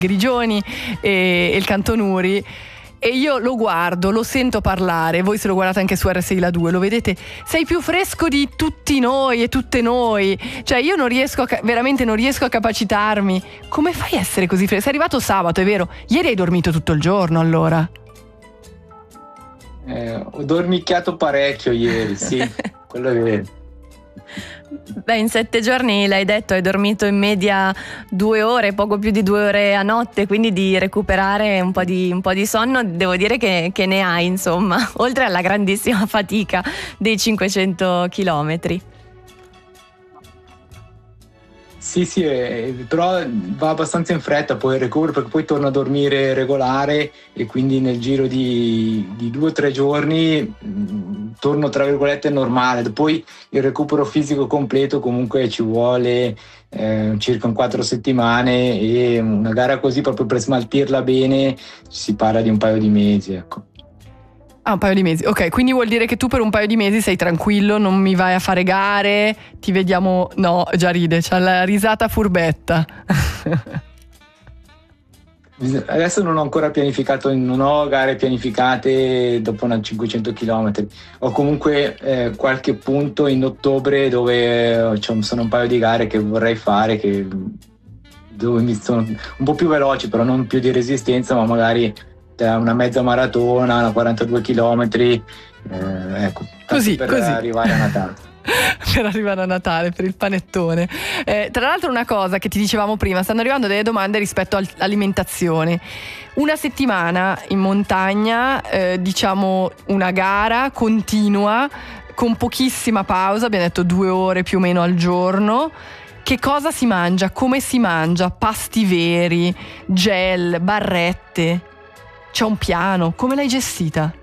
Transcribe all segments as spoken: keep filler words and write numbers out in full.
Grigioni e, e il Cantonuri, e io lo guardo, lo sento parlare, voi se lo guardate anche su R S I La due, lo vedete, sei più fresco di tutti noi e tutte noi, cioè io non riesco a, veramente non riesco a capacitarmi. Come fai a essere così fresco? Sei arrivato sabato, è vero? Ieri hai dormito tutto il giorno, allora? Eh, ho dormicchiato parecchio ieri, sì, quello è vero. Beh, in sette giorni, l'hai detto, hai dormito in media due ore, poco più di due ore a notte, quindi di recuperare un po' di, un po' di sonno devo dire che, che ne hai, insomma, oltre alla grandissima fatica dei cinquecento chilometri. Sì, sì, eh, però va abbastanza in fretta poi il recupero, perché poi torno a dormire regolare e quindi nel giro di, di due o tre giorni mh, torno tra virgolette normale. Poi il recupero fisico completo comunque ci vuole eh, circa un quattro settimane, e una gara così proprio per smaltirla bene si parla di un paio di mesi, ecco. Ah, un paio di mesi, ok, quindi vuol dire che tu per un paio di mesi sei tranquillo, non mi vai a fare gare, ti vediamo, no, già ride, c'ha la risata furbetta. Adesso non ho ancora pianificato, non ho gare pianificate dopo una cinquecento chilometri, ho comunque eh, qualche punto in ottobre dove cioè, sono un paio di gare che vorrei fare, che, dove mi sono un po' più veloci, però non più di resistenza, ma magari una mezza maratona, una quarantadue chilometri, eh, ecco, così, per così. arrivare a Natale. Per arrivare a Natale, per il panettone. Eh, tra l'altro una cosa che ti dicevamo prima, stanno arrivando delle domande rispetto all'alimentazione. Una settimana in montagna, eh, diciamo una gara continua, con pochissima pausa, abbiamo detto due ore più o meno al giorno. Che cosa si mangia? Come si mangia? Pasti veri, gel, barrette? C'è un piano, come l'hai gestita?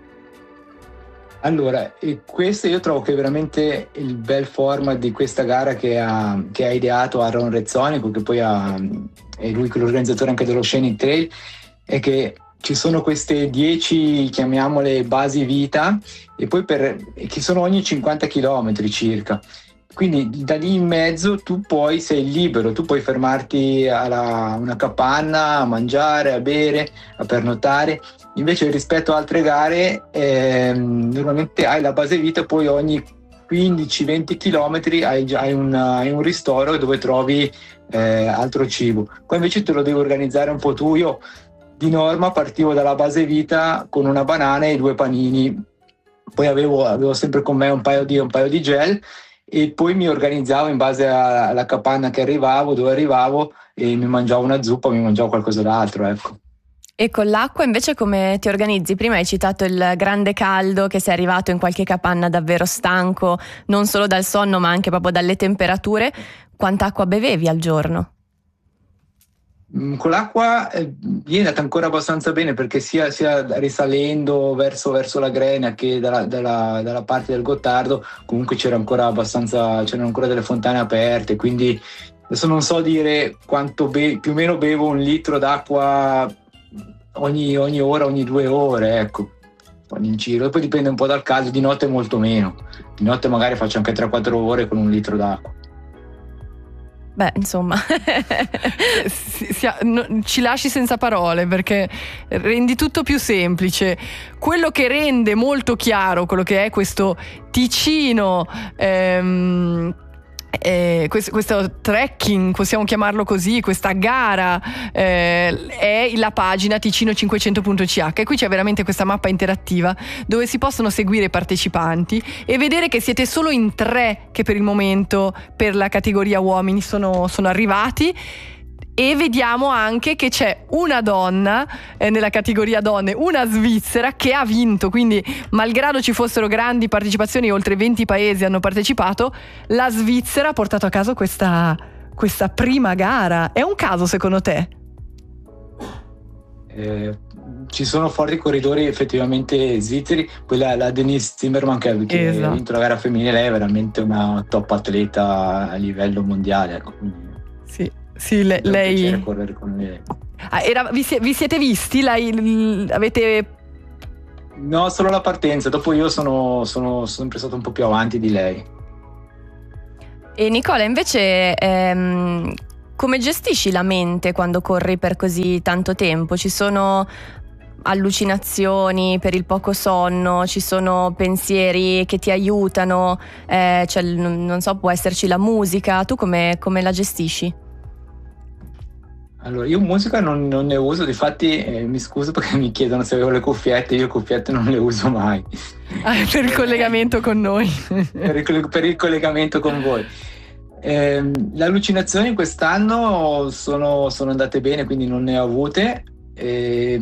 Allora, e questo io trovo che veramente il bel format di questa gara che ha, che ha ideato Aaron Rezzonico, che poi ha, è lui l'organizzatore anche dello Scenic Trail, è che ci sono queste dieci, chiamiamole, basi vita, e poi per, che sono ogni cinquanta chilometri circa. Quindi da lì in mezzo tu poi sei libero, tu puoi fermarti a una capanna, a mangiare, a bere, a pernottare. Invece rispetto a altre gare ehm, normalmente hai la base vita, poi ogni quindici venti chilometri hai, hai, un, hai un ristoro dove trovi eh, altro cibo. Qua invece te lo devi organizzare un po' tu. Io di norma partivo dalla base vita con una banana e due panini, poi avevo, avevo sempre con me un paio di, un paio di gel, e poi mi organizzavo in base alla capanna che arrivavo, dove arrivavo, e mi mangiavo una zuppa, mi mangiavo qualcosa d'altro, ecco. E con l'acqua invece come ti organizzi? Prima hai citato il grande caldo, che sei arrivato in qualche capanna davvero stanco, non solo dal sonno ma anche proprio dalle temperature. Quanta acqua bevevi al giorno? Con l'acqua eh, è andata ancora abbastanza bene, perché sia, sia risalendo verso, verso la Grena che dalla, dalla, dalla parte del Gottardo comunque c'era ancora abbastanza, c'erano ancora delle fontane aperte, quindi adesso non so dire quanto be- più o meno bevo un litro d'acqua ogni, ogni ora, ogni due ore, ecco, in giro. E poi dipende un po' dal caldo, di notte molto meno, di notte magari faccio anche tre quattro ore con un litro d'acqua. Beh, insomma, si, si, no, ci lasci senza parole, perché rendi tutto più semplice. Quello che rende molto chiaro quello che è questo Ticino, ehm, eh, questo, questo trekking, possiamo chiamarlo così, questa gara, eh, è la pagina ticino cinquecento punto c h, e qui c'è veramente questa mappa interattiva dove si possono seguire i partecipanti e vedere che siete solo in tre che per il momento per la categoria uomini sono, sono arrivati. E vediamo anche che c'è una donna eh, nella categoria donne, una svizzera che ha vinto, quindi malgrado ci fossero grandi partecipazioni, oltre venti paesi hanno partecipato, la Svizzera ha portato a caso questa, questa prima gara. È un caso secondo te? Eh, ci sono forti corridori effettivamente svizzeri, poi la, la Denise Zimmermann che, che esatto. ha vinto la gara femminile, lei è veramente una top atleta a livello mondiale, ecco. Sì. Sì, le, lei. Correre con lei. Ah, era, vi, vi siete visti? Lei, l, avete. No, solo la partenza. Dopo io sono, sono sempre stato un po' più avanti di lei. E Nicola, invece, ehm, come gestisci la mente quando corri per così tanto tempo? Ci sono allucinazioni per il poco sonno, ci sono pensieri che ti aiutano, eh, cioè, non so, può esserci la musica, tu come, come la gestisci? Allora, io musica non, non ne uso, difatti eh, mi scuso perché mi chiedono se avevo le cuffiette, io le cuffiette non le uso mai. Ah, per il collegamento con noi. per, il, per il collegamento con voi. Eh, le allucinazioni quest'anno sono, sono andate bene, quindi non ne ho avute. E,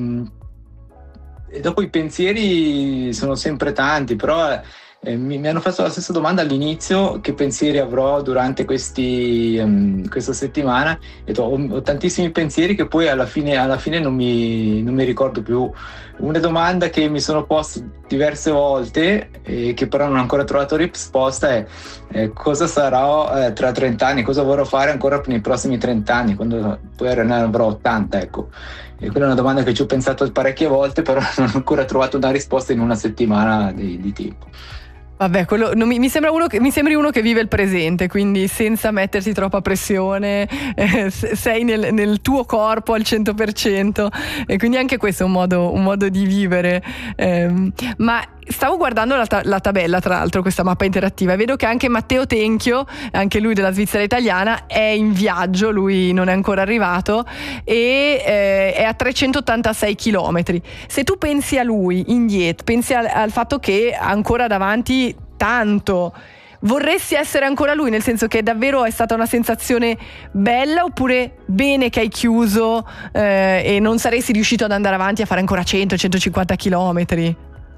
e dopo i pensieri sono sempre tanti, però eh, mi, mi hanno fatto la stessa domanda all'inizio: che pensieri avrò durante questi, um, questa settimana, e ho, ho tantissimi pensieri che poi alla fine, alla fine non, mi, non mi ricordo più. Una domanda che mi sono posto diverse volte e che però non ho ancora trovato risposta è eh, cosa sarò eh, tra trenta anni, cosa vorrò fare ancora nei prossimi trenta anni, quando poi ne avrò ottanta, ecco. E quella è una domanda che ci ho pensato parecchie volte, però non ho ancora trovato una risposta in una settimana di, di tempo. Vabbè, quello, non mi, mi, sembra uno che, mi sembri uno che vive il presente, quindi senza metterti troppa pressione, eh, sei nel, nel tuo corpo al cento per cento, e quindi anche questo è un modo, un modo di vivere. Eh, ma stavo guardando la, ta- la tabella, tra l'altro, questa mappa interattiva, e vedo che anche Matteo Tenchio, anche lui della Svizzera italiana, è in viaggio, lui non è ancora arrivato e eh, è a trecentottantasei chilometri. Se tu pensi a lui indietro, pensi al, al fatto che ha ancora davanti tanto, vorresti essere ancora lui, nel senso che davvero è stata una sensazione bella, oppure bene che hai chiuso eh, e non saresti riuscito ad andare avanti a fare ancora cento centocinquanta chilometri?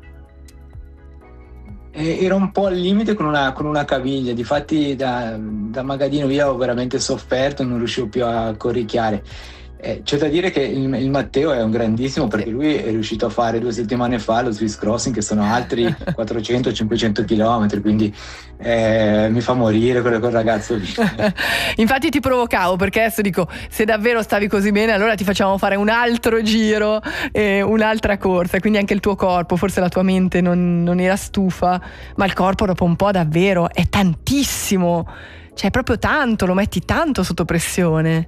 Era un po' al limite con una, con una caviglia, difatti da, da Magadino via ho veramente sofferto, non riuscivo più a corricchiare. Eh, c'è da dire che il, il Matteo è un grandissimo, perché lui è riuscito a fare due settimane fa lo Swiss Crossing, che sono altri quattrocento cinquecento chilometri, quindi eh, mi fa morire quel, quel ragazzo lì. Infatti ti provocavo, perché adesso dico, se davvero stavi così bene, allora ti facciamo fare un altro giro, eh, un'altra corsa, quindi anche il tuo corpo, forse la tua mente non, non era stufa, ma il corpo dopo un po' davvero è tantissimo, cioè è proprio tanto, lo metti tanto sotto pressione.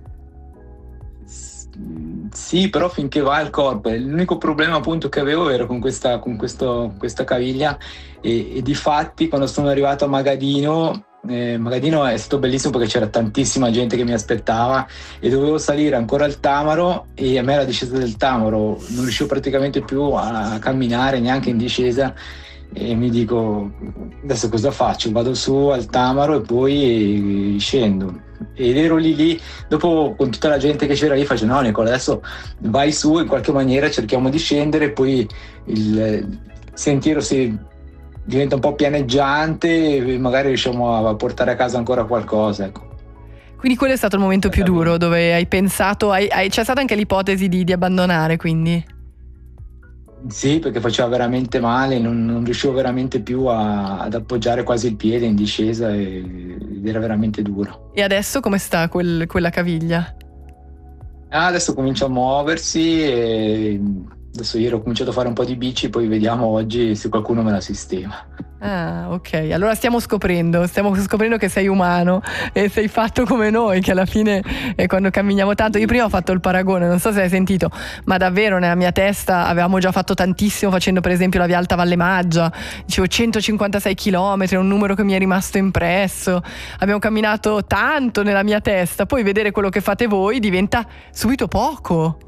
Sì, però finché va il corpo. L'unico problema appunto che avevo era con questa, con questo, questa caviglia, e, e difatti quando sono arrivato a Magadino, eh, Magadino è stato bellissimo perché c'era tantissima gente che mi aspettava e dovevo salire ancora al Tamaro, e a me la discesa del Tamaro non riuscivo praticamente più a camminare neanche in discesa, e mi dico adesso cosa faccio? Vado su al Tamaro e poi scendo. Ed ero lì lì, dopo con tutta la gente che c'era lì faccio no Nicola, adesso vai su, in qualche maniera cerchiamo di scendere, e poi il sentiero si diventa un po' pianeggiante e magari riusciamo a portare a casa ancora qualcosa, ecco. Quindi quello è stato il momento più duro, dove hai pensato, hai, hai, c'è stata anche l'ipotesi di, di abbandonare, quindi? Sì, perché faceva veramente male, non, non riuscivo veramente più a, ad appoggiare quasi il piede in discesa, e, ed era veramente duro. E adesso come sta quel, quella caviglia? Ah, adesso comincia a muoversi, e adesso ieri ho cominciato a fare un po' di bici, poi vediamo oggi se qualcuno me la sistema. Ah, ok, allora stiamo scoprendo, stiamo scoprendo che sei umano e sei fatto come noi, che alla fine eh, quando camminiamo tanto, io prima ho fatto il paragone, non so se hai sentito, ma davvero nella mia testa avevamo già fatto tantissimo facendo per esempio la Via Alta Valle Maggia, dicevo centocinquantasei chilometri, è un numero che mi è rimasto impresso, abbiamo camminato tanto nella mia testa, poi vedere quello che fate voi diventa subito poco.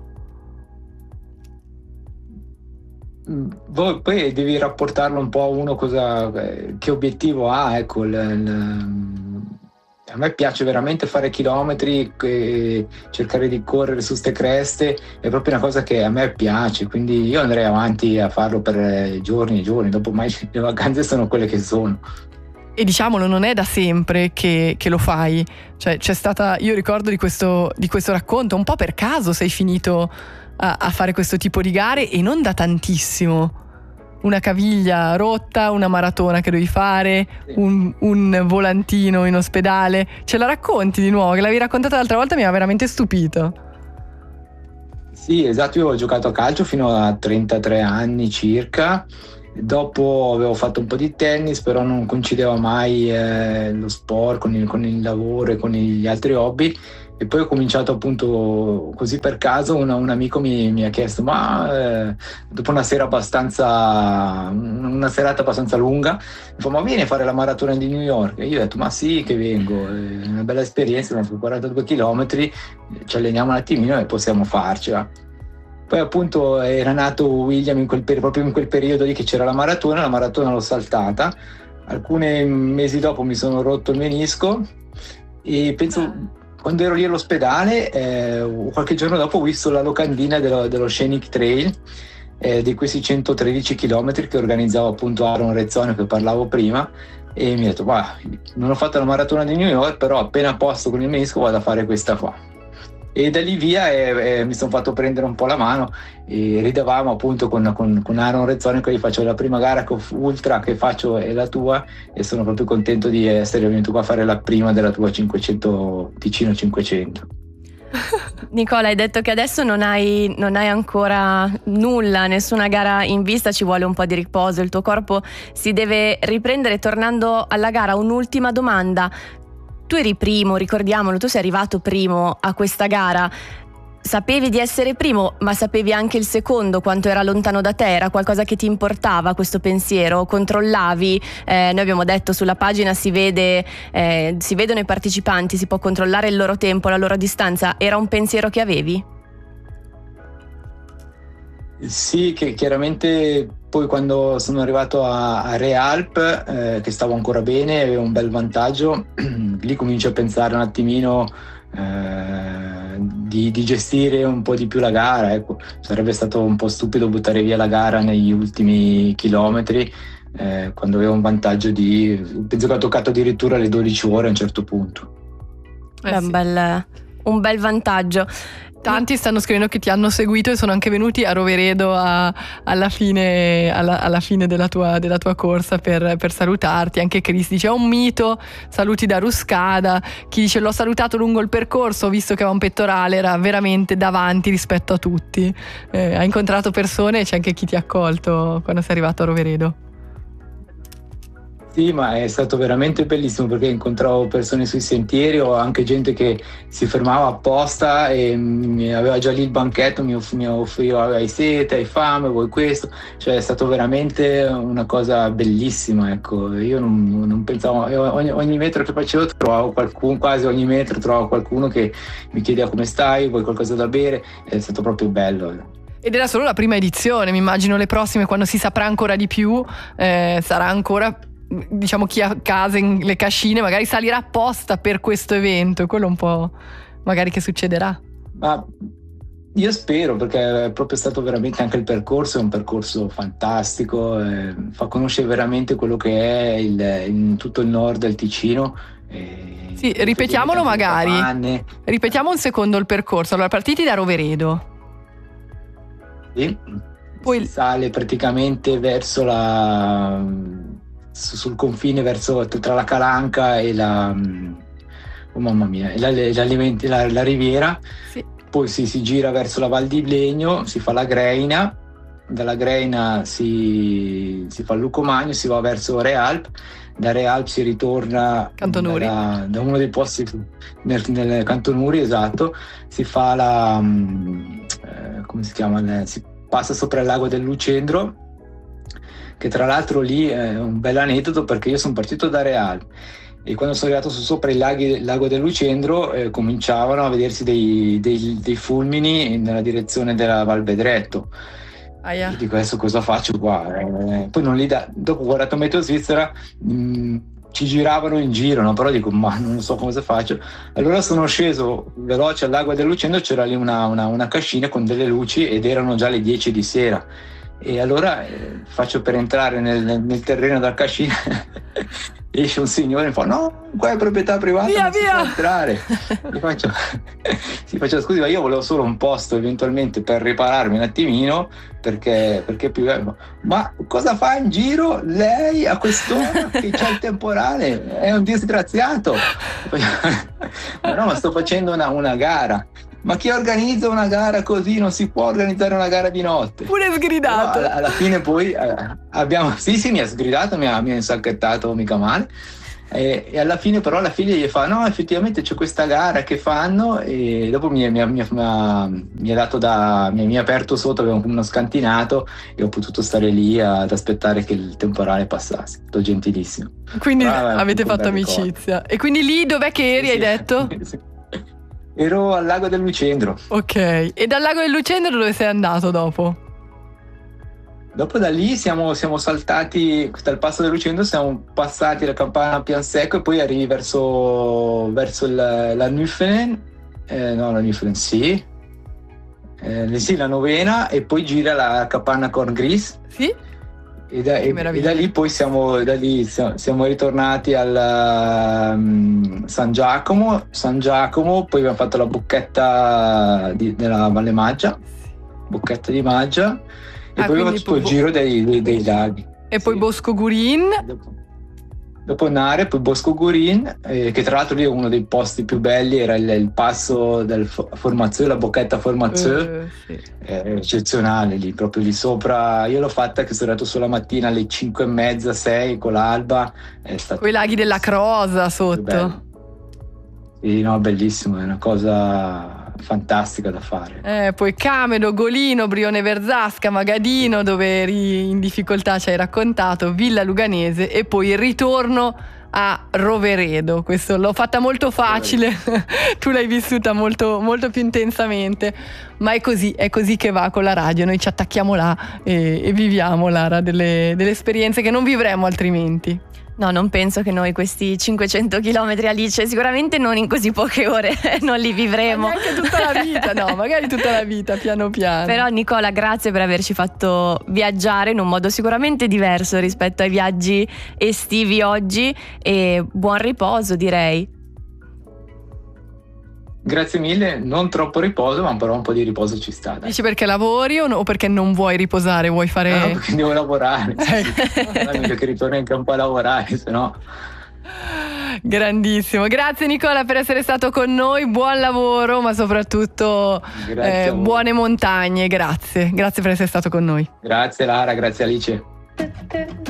Poi devi rapportarlo un po' a uno cosa, che obiettivo ha, ecco. Il, il, a me piace veramente fare chilometri e cercare di correre su ste creste, è proprio una cosa che a me piace, quindi io andrei avanti a farlo per giorni e giorni, dopo mai le vacanze sono quelle che sono. E diciamolo, non è da sempre che, che lo fai, cioè c'è stata, io ricordo di questo, di questo racconto, un po' per caso sei finito a, a fare questo tipo di gare, e non da tantissimo. Una caviglia rotta, una maratona che devi fare, sì. un, un volantino in ospedale. Ce la racconti di nuovo? Che l'avevi raccontata l'altra volta, mi ha veramente stupito. Sì, esatto, io ho giocato a calcio fino a trentatré anni circa, Dopo avevo fatto un po' di tennis, però non coincideva mai eh, lo sport con il, con il lavoro e con gli altri hobby. E poi ho cominciato appunto così per caso, un, un amico mi, mi ha chiesto, ma eh, dopo una sera abbastanza, una serata abbastanza lunga, mi fa, ma vieni a fare la maratona di New York? E io ho detto, ma sì che vengo, è una bella esperienza, abbiamo fatto quarantadue chilometri, ci alleniamo un attimino e possiamo farcela. Poi appunto era nato William in quel, proprio in quel periodo lì che c'era la maratona, la maratona l'ho saltata, alcuni mesi dopo mi sono rotto il menisco e penso... Quando ero lì all'ospedale, eh, qualche giorno dopo ho visto la locandina dello, dello Scenic Trail, eh, di questi centotredici chilometri che organizzava appunto Aaron Rezzone, che parlavo prima, e mi ha detto, bah, non ho fatto la maratona di New York, però appena a posto con il menisco vado a fare questa qua. E da lì via eh, eh, mi sono fatto prendere un po' la mano e ridavamo appunto con, con, con Aaron Rezzone, che gli faccio la prima gara che ultra che faccio è la tua, e sono proprio contento di essere venuto qua a fare la prima della tua cinquecento Ticino cinquecento. Nicola, hai detto che adesso non hai, non hai ancora nulla, nessuna gara in vista, ci vuole un po' di riposo, il tuo corpo si deve riprendere. Tornando alla gara, un'ultima domanda. Tu eri primo, ricordiamolo, tu sei arrivato primo a questa gara, sapevi di essere primo, ma sapevi anche il secondo quanto era lontano da te? Era qualcosa che ti importava questo pensiero? Controllavi? Eh, noi abbiamo detto sulla pagina si vede, eh, si vedono i partecipanti, si può controllare il loro tempo, la loro distanza. Era un pensiero che avevi? Sì, che chiaramente poi quando sono arrivato a, a Realp, eh, che stavo ancora bene, avevo un bel vantaggio, lì comincio a pensare un attimino eh, di, di gestire un po' di più la gara. Ecco, sarebbe stato un po' stupido buttare via la gara negli ultimi chilometri, eh, quando avevo un vantaggio di, penso che ho toccato addirittura le dodici ore a un certo punto. Eh, sì. un, bel, un bel vantaggio. Tanti stanno scrivendo che ti hanno seguito e sono anche venuti a Roveredo a, alla, fine, alla, alla fine della tua, della tua corsa per, per salutarti. Anche Chris dice: è un mito, saluti da Ruscada. Chi dice: l'ho salutato lungo il percorso, ho visto che aveva un pettorale, era veramente davanti rispetto a tutti. Eh, ha incontrato persone e c'è anche chi ti ha accolto quando sei arrivato a Roveredo. Sì, ma è stato veramente bellissimo, perché incontravo persone sui sentieri o anche gente che si fermava apposta e mi aveva già lì il banchetto, mi, off- mi offriva: hai sete, hai fame, vuoi questo? Cioè è stato veramente una cosa bellissima, ecco. Io non, non pensavo, io ogni, ogni metro che facevo trovavo qualcuno, quasi ogni metro trovavo qualcuno che mi chiedeva come stai, vuoi qualcosa da bere, è stato proprio bello. Ed era solo la prima edizione, mi immagino le prossime, quando si saprà ancora di più, eh, sarà ancora, diciamo, chi ha casa in le cascine magari salirà apposta per questo evento. Quello un po' magari che succederà. Ma io spero, perché è proprio stato veramente, anche il percorso è un percorso fantastico, eh, fa conoscere veramente quello che è il, in tutto il nord del Ticino. Eh, sì, ripetiamolo magari. Capanne. Ripetiamo un secondo il percorso. Allora, partiti da Roveredo. Sì. Poi si sale praticamente verso la sul confine, verso tra la Calanca e la oh mamma mia la, la, la, la Riviera. Sì. Poi si, si gira verso la Val di Blegno, si fa la Greina, dalla Greina si, si fa il Lucomagno, si va verso Realp, da Realp si ritorna Cantonuri. Da, da uno dei posti nel, nel Cantonuri, esatto, si fa la eh, come si chiama, si passa sopra il lago del Lucendro, che tra l'altro lì è un bel aneddoto, perché io sono partito da Realp e quando sono arrivato su sopra il, laghi, il lago del Lucendro eh, cominciavano a vedersi dei, dei, dei fulmini nella direzione della Val Bedretto. Ah, yeah. Io dico: adesso cosa faccio qua? Eh, poi non li da, dopo ho guardato Meteo Svizzera, mh, ci giravano in giro, no? Però dico: ma non so cosa faccio. Allora sono sceso veloce al lago del Lucendro, c'era lì una, una, una cascina con delle luci ed erano già le dieci di sera. E allora eh, faccio per entrare nel, nel, nel terreno della cascina esce un signore e mi fa: no, qua è proprietà privata, via, non via. Si può entrare. Gli faccio, si faccio scusi, ma io volevo solo un posto eventualmente per ripararmi un attimino, perché, perché più ma cosa fa in giro lei a quest'ora che c'è il temporale? È un disgraziato. Ma no, ma sto facendo una, una gara. ma chi organizza una gara così? Non si può organizzare una gara di notte. Pure sgridato. Alla, alla fine poi eh, abbiamo, sì sì mi ha sgridato, mi ha, mi ha insacchettato mica male. E, e alla fine però la figlia gli fa no, effettivamente c'è questa gara che fanno, e dopo mi, mi, mi, mi, ha, mi ha dato da mi, mi ha aperto sotto, avevamo uno scantinato e ho potuto stare lì ad aspettare che il temporale passasse. Tutto gentilissimo. Quindi però, avete fatto amicizia ricordo. E quindi lì dov'è che eri, sì, hai sì. detto? Sì. Ero al lago del Lucendro. Ok, e dal lago del Lucendro dove sei andato dopo? Dopo da lì siamo, siamo saltati dal passo del Lucendro, siamo passati la campana Piansecco e poi arrivi verso, verso il, la Nüffelen, eh, no la Nüffelen sì, eh, sì la Novena, e poi gira la capanna Korngris. Sì. E da, e, e da lì poi siamo, da lì siamo, siamo ritornati al um, San Giacomo, San Giacomo, poi abbiamo fatto la bocchetta di, della Valle Maggia, bocchetta di Maggia. E ah, poi ho fatto il giro dei, dei, dei laghi. E sì. Poi Bosco Gurin. Dopo, dopo Nare, poi Bosco Gurin, eh, che tra l'altro lì è uno dei posti più belli, era il, il passo del Formazio, la bocchetta Formazio, uh, sì. È eccezionale lì, proprio lì sopra. Io l'ho fatta che sono andato solo la mattina alle cinque e mezza, sei con l'alba. Con i laghi della Crosa sotto. Sì, no, bellissimo, è una cosa fantastica da fare. Eh, poi Camedo, Golino, Brione Verzasca, Magadino, dove eri in difficoltà, ci hai raccontato, Villa Luganese e poi il ritorno a Roveredo. Questo l'ho fatta molto facile, tu l'hai vissuta molto, molto più intensamente, ma è così, è così che va con la radio, noi ci attacchiamo là e, e viviamo, Lara, delle, delle esperienze che non vivremo altrimenti. No, non penso che noi questi cinquecento chilometri, Alice, sicuramente non in così poche ore non li vivremo. Ma neanche tutta la vita, no, magari tutta la vita, piano piano. Però Nicola, grazie per averci fatto viaggiare in un modo sicuramente diverso rispetto ai viaggi estivi oggi, e buon riposo, direi. Grazie mille, non troppo riposo, ma però un po' di riposo ci sta. Dai. Dici perché lavori o, no, o perché non vuoi riposare, vuoi fare... No, perché devo lavorare, sì, sì. Non è mica che ritorni in campo a lavorare, se no... Grandissimo, grazie Nicola per essere stato con noi, buon lavoro, ma soprattutto eh, buone montagne, grazie, grazie per essere stato con noi. Grazie Lara, grazie Alice.